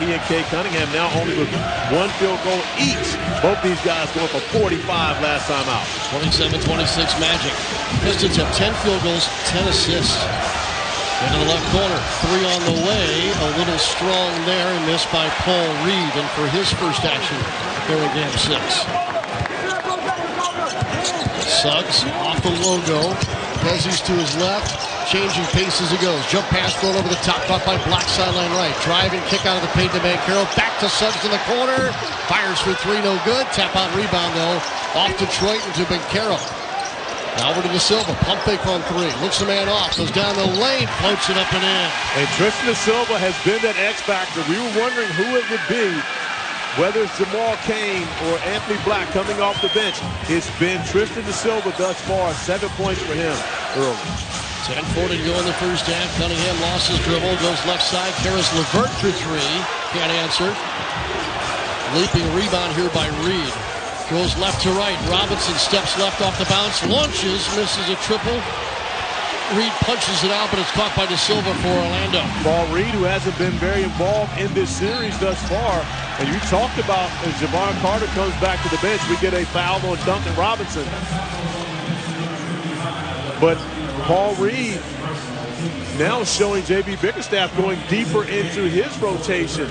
Kenny and Cade Cunningham now only with 1 field goal each. Both these guys going for 45 last time out. 27-26 Magic. Pistons have 10 field goals, 10 assists. Into the left corner, 3 on the way. A little strong there, and missed by Paul Reed. And for his first action here in Game 6. Suggs off the logo. Bezzi's to his left. Changing pace as he goes. Jump pass thrown over the top, caught by Black, sideline right. Driving kick out of the paint to Banchero. Back to Suggs in the corner. Fires for 3, no good. Tap out rebound though. Off Detroit into Banchero. Now over to Da Silva. Pump fake on 3. Looks the man off. Goes down the lane. Floats it up and in. And Tristan Da Silva has been that X factor. We were wondering who it would be. Whether it's Jamal Cain or Anthony Black coming off the bench, it's been Tristan Da Silva thus far. 7 points for him early. 10:40 to go in the first half. Cunningham lost his dribble. Goes left side. Karis LeVert for 3. Can't answer. Leaping rebound here by Reed. Goes left to right. Robinson steps left off the bounce. Launches. Misses a triple. Reed punches it out, but it's caught by Da Silva for Orlando. Paul Reed, who hasn't been very involved in this series thus far. And you talked about as Jevon Carter comes back to the bench, we get a foul on Duncan Robinson. But Paul Reed now showing J.B. Bickerstaff going deeper into his rotation.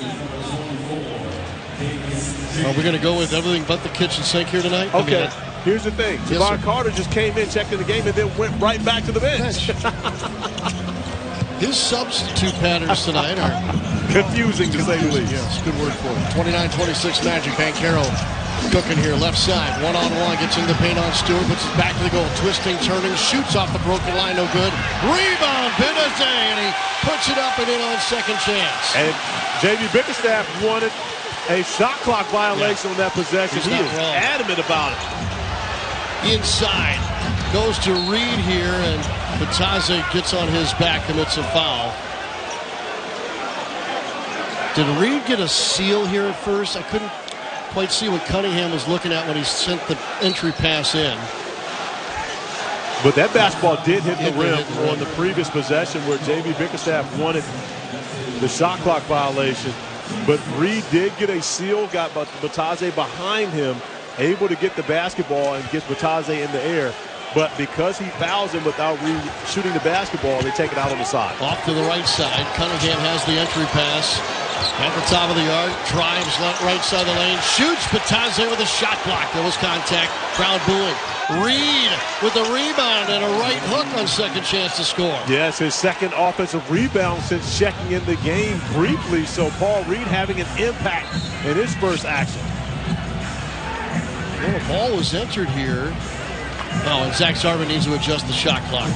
Are we going to go with everything but the kitchen sink here tonight? Okay, here's the thing. Yes, Jevon Carter just came in, checked in the game, and then went right back to the bench. His substitute patterns tonight are confusing, to say the least. Yes, good word for it. 29-26 Magic. Banchero cooking here, left side, one-on-one, gets in the paint on Stewart, puts his back to the goal, twisting, turning, shoots off the broken line, no good. Rebound, Benazé, and he puts it up and in on second chance. And J.B. Bickerstaff wanted a shot clock violation on that possession. He is adamant about it. Inside, goes to Reed here, and Bitadze gets on his back, commits a foul. Did Reed get a seal here at first? I couldn't quite see what Cunningham was looking at when he sent the entry pass in. But that basketball did hit the rim on the previous possession where J.B. Bickerstaff wanted the shot clock violation. But Reed did get a seal, got Bitadze behind him, able to get the basketball and gets Bitadze in the air. But because he fouls him without Reed shooting the basketball, they take it out on the side. Off to the right side. Cunningham has the entry pass. At the top of the yard, drives left, right side of the lane, shoots. Bitadze with a shot block. There was contact. Crowd booing. Reed with the rebound and a right hook on second chance to score. Yes, his second offensive rebound since checking in the game briefly. So Paul Reed having an impact in his first action. Well, the ball was entered here. Oh, and Zach Zarba needs to adjust the shot clock.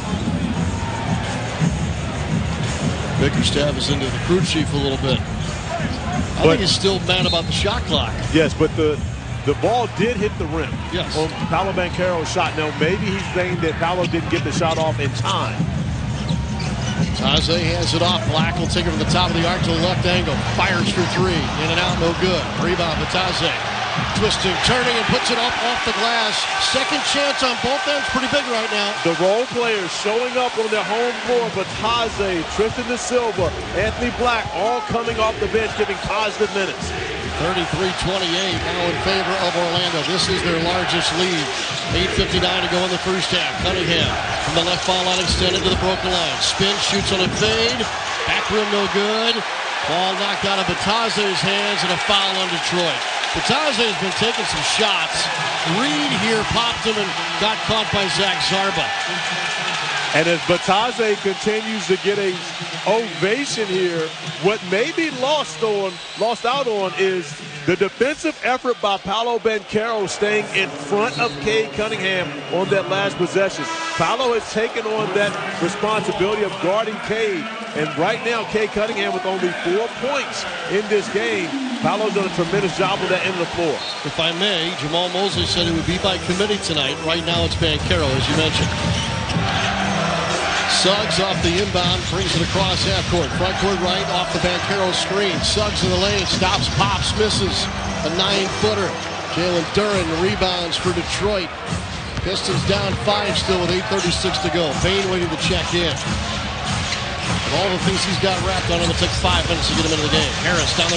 Bickerstaff is into the crew chief a little bit. I think he's still mad about the shot clock. Yes, but the ball did hit the rim. Yes. On Paolo Banchero's shot. Now, maybe he's saying that Paolo didn't get the shot off in time. Bitadze hands it off. Black will take it from the top of the arc to the left angle. Fires for 3. In and out, no good. Rebound, Bitadze. Twisting, turning, and puts it up off the glass. Second chance on both ends. Pretty big right now. The role players showing up on their home floor. Bitadze, Tristan Da Silva, Anthony Black, all coming off the bench, giving positive minutes. 33-28 now in favor of Orlando. This is their largest lead. 8:59 to go in the first half. Cunningham from the left foul line extended to the broken line. Spin, shoots on a fade. Back rim no good. Ball knocked out of Bitadze's hands and a foul on Detroit. Bitadze has been taking some shots. Reed here popped him and got caught by Zach Zarba. And as Bitadze continues to get a ovation here, what may be lost out on is the defensive effort by Paolo Banchero staying in front of Cade Cunningham on that last possession. Paolo has taken on that responsibility of guarding Cade. And right now, Cade Cunningham with only 4 points in this game. Paolo's done a tremendous job with that end of the floor. If I may, Jamal Mosley said it would be by committee tonight. Right now it's Banchero, as you mentioned. Suggs off the inbound, brings it across half court. Front court right, off the Banchero screen. Suggs in the lane, stops, pops, misses. A 9-footer. Jalen Duren rebounds for Detroit. Pistons down 5 still with 8:36 to go. Payne waiting to check in. And all the things he's got wrapped on him, it took 5 minutes to get him into the game. Harris down the